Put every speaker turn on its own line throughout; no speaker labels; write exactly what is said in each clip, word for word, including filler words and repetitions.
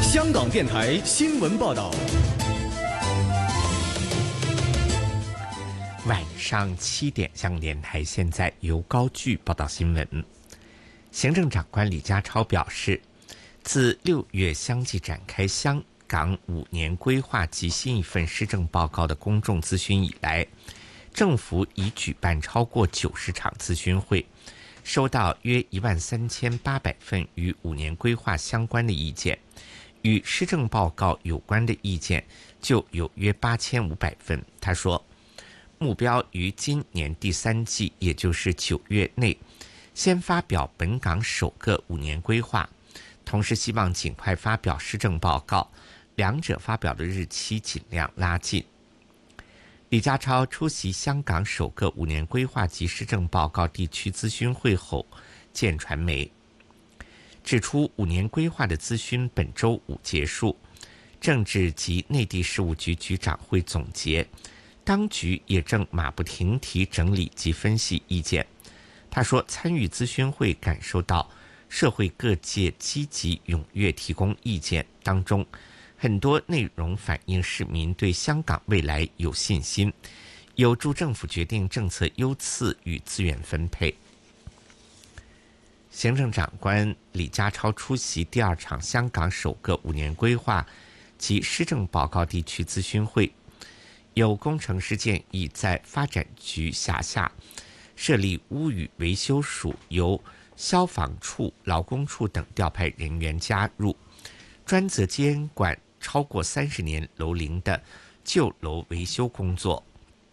香港电台新闻报道。
晚上七点，香港电台现在由高炬报道新闻。行政长官李家超表示，自六月相继展开香港五年规划及新一份施政报告的公众咨询以来，政府已举办超过九十场咨询会，收到约一万三千八百份与五年规划相关的意见，与施政报告有关的意见就有约八千五百份。他说，目标于今年第三季，也就是九月内，先发表本港首个五年规划，同时希望尽快发表施政报告，两者发表的日期尽量拉近。李家超出席香港首个五年规划及施政报告地区咨询会后见传媒，指出五年规划的咨询本周五结束，政治及内地事务局局长会总结，当局也正马不停蹄整理及分析意见。他说，参与咨询会感受到社会各界积极踊跃提供意见，当中很多内容反映市民对香港未来有信心，有助政府决定政策优次与资源分配。行政长官李家超出席第二场香港首个五年规划及施政报告地区咨询会，有工程师建议在发展局辖下设立屋宇维修署，由消防处、劳工处等调派人员加入，专责监管超过三十年楼龄的旧楼维修工作。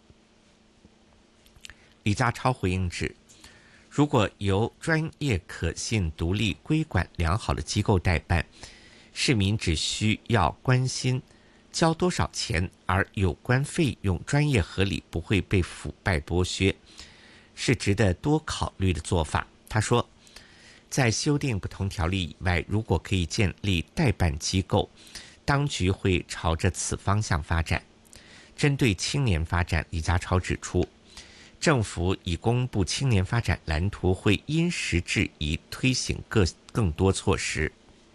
李家超回应指，如果由专业、可信、独立、规管良好的机构代办，市民只需要关心交多少钱，而有关费用专业合理，不会被腐败剥削，是值得多考虑的做法。他说，在修订不同条例以外，如果可以建立代办机构，当局会朝着此方向发展。针对青年发展，李家超指出，政府已公布青年发展蓝图，会因时制宜推行各更多措施。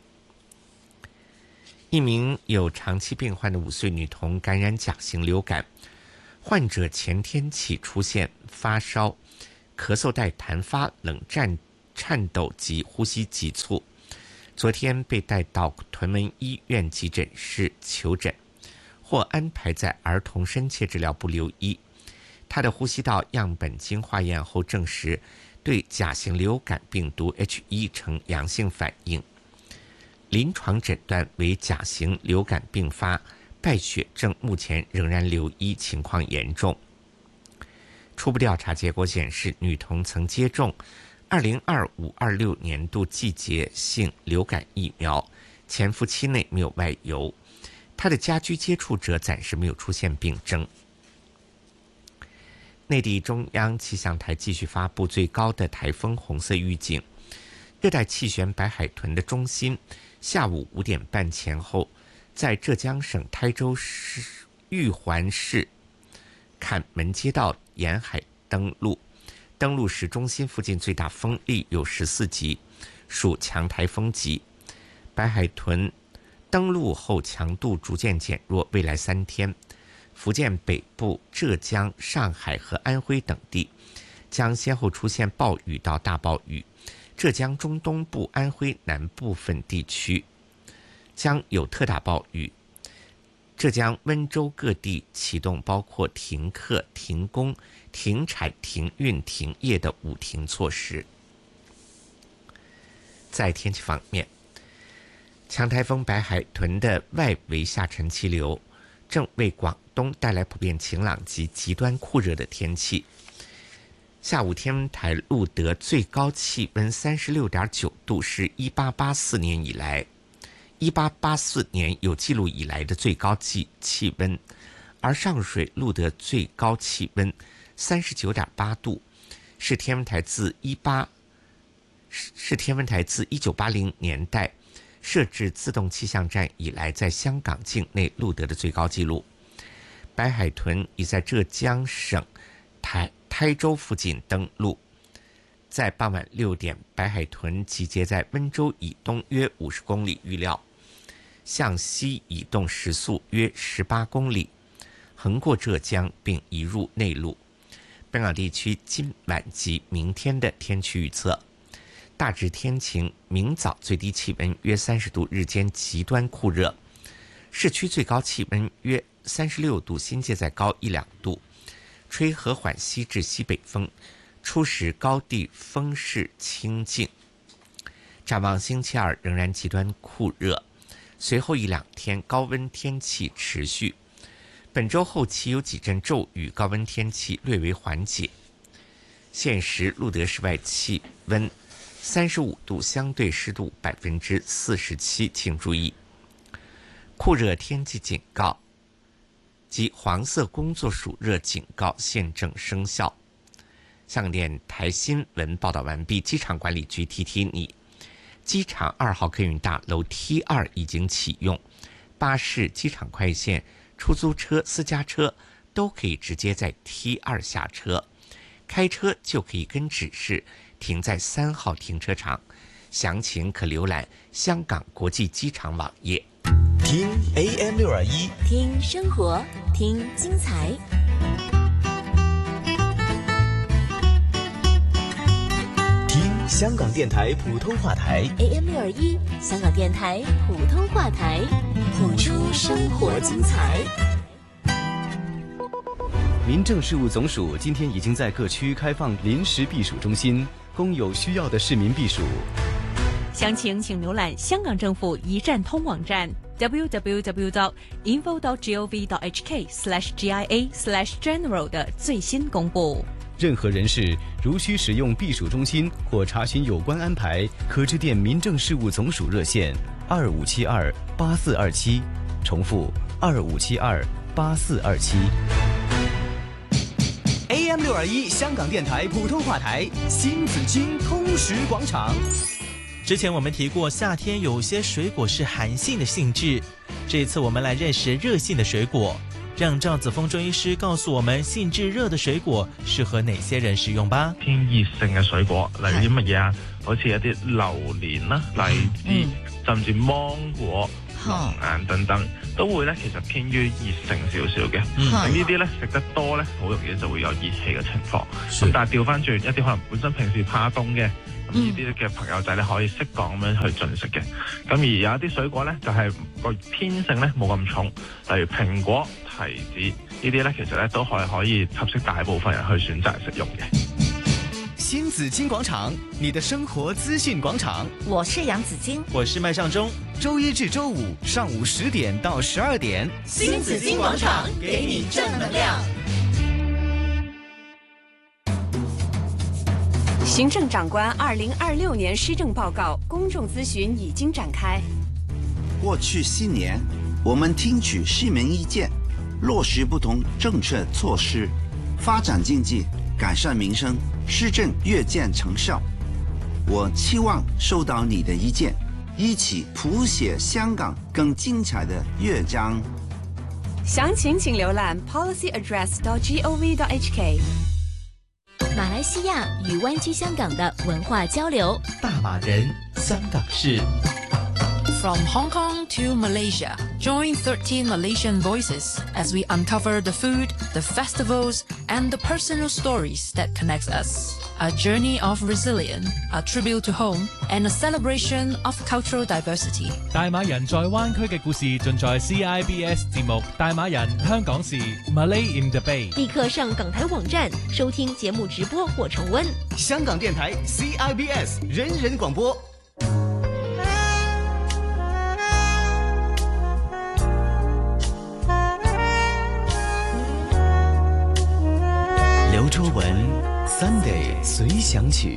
一名有长期病患的五岁女童感染甲型流感，患者前天起出现发烧、咳嗽带痰发、冷战、颤抖及呼吸急促，昨天被带到屯门医院急诊室求诊，或安排在儿童深切治疗部留医。他的呼吸道样本经化验后证实对甲型流感病毒 H 一 呈阳性反应，临床诊断为甲型流感并发败血症，目前仍然留医，情况严重。初步调查结果显示，女童曾接种二零二五二六年度季节性流感疫苗，潜伏期内没有外游，她的家居接触者暂时没有出现病征。内地中央气象台继续发布最高的台风红色预警，热带气旋白海豚的中心下午五点半前后在浙江省台州市玉环市坎门街道沿海登陆，登陆时中心附近最大风力有十四级，属强台风级。白海豚登陆后强度逐渐减弱，未来三天福建北部、浙江、上海和安徽等地将先后出现暴雨到大暴雨，浙江中东部、安徽南部分地区将有特大暴雨。浙江温州各地启动包括停课、停工、停产、停运、停业的五停措施。在天气方面，强台风白海豚的外围下沉气流正为广东带来普遍晴朗及极端酷热的天气。下午天文台录得最高气温 三十六点九度，是一八八四年以来一八八四年有记录以来的最高气气温，而上水录得最高气温 三十九点八度，是天文台自一八是天文台自一九八零年代设置自动气象站以来在香港境内录得的最高纪录。白海豚已在浙江省台台州附近登陆，在傍晚六点，白海豚集结在温州以东约五十公里，预料向西移动时速约十八公里，横过浙江并移入内陆。本港地区今晚及明天的天气预测：大致天晴，明早最低气温约三十度，日间极端酷热，市区最高气温约三十六度，新界再高一两度，吹和缓西至西北风，初时高地风势清劲。展望星期二仍然极端酷热，随后一两天高温天气持续。本周后期有几阵骤雨，高温天气略为缓解。现时录得室外气温三十五度，相对湿度百分之四十七，请注意酷热天气警告及黄色工作暑热警告现正生效。香港电台新闻报道完毕。机场管理局提提你，机场二号客运大楼 T 二 已经启用，巴士、机场快线、出租车、私家车都可以直接在 T 二 下车，开车就可以跟指示停在三号停车场。详情可浏览香港国际机场网页。
听 A M 六二一，
听生活，听精彩。
听香港电台普通话台
A M 六二一，香港电台普通话台，谱出生活精彩。
民政事务总署今天已经在各区开放临时避暑中心，供有需要的市民避暑。
详情请浏览香港政府一站通网站 double-u double-u double-u dot info dot gov dot h k slash G I A slash general 的最新公布。
任何人士如需使用避暑中心或查询有关安排，可致电民政事务总署热线二五七二八四二七，重复二五七二八四二七。A M 六二一香港电台普通话台新紫荆通识广场。
之前我们提过，夏天有些水果是寒性的性质，这一次我们来认识热性的水果，让赵子峰中医師告訴我們性質熱的水果適合哪些人食用吧。
偏熱性嘅水果，例如啲乜嘢啊？好似一啲榴蓮啦、荔枝，嗯、甚至芒果、龍眼等等，都會咧其實偏於熱性少少嘅。咁、嗯、呢啲咧食得多咧，好容易就會有熱氣嘅情況。咁但係調翻轉，一啲可能本身平時怕凍嘅。咁呢啲嘅朋友仔咧可以適當咁樣去進食嘅。咁而有一啲水果咧就係、是、個偏性咧冇咁重，例如蘋果、提子呢啲咧，其實咧都係可以合適大部分人去選擇食用嘅。
新紫荊廣場，你的生活資訊廣場。
我是楊子矜，
我是麥尚中。
周一至周五上午十點到十二點，
新紫荊廣場給你正能量。
行政長官二零二六年施政報告公眾諮詢已經展開。
過去四年，我們聽取市民意見，落實不同政策措施，發展經濟，改善民生，施政越見成效。我期望收到你的意見，一起譜寫香港更精彩的樂章。
詳情請瀏覽 policy address dot gov dot h k。
馬來西亞與灣區香港的文化交流。
大馬人香港事。
From Hong Kong to Malaysia, join thirteen Malaysian voices as we uncover the food, the festivals, and the personal stories that connect us. A journey of resilience, a tribute to home, and a celebration of cultural diversity.
大馬人在灣區嘅故事盡在 C I B S 節目《大馬人香港事》Malay in the Bay。
立刻上港台網站收聽節目直播或重溫。
香港電台 C I B S 人人廣播。刘卓文 Sunday 隨想曲。